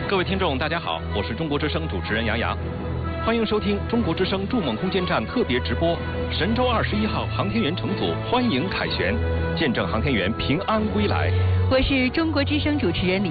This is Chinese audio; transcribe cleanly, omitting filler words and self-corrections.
各位听众，大家好，我是中国之声主持人杨洋，欢迎收听中国之声筑梦空间站特别直播。神舟21号航天员乘组欢迎凯旋，见证航天员平安归来。 我是中国之声主持人李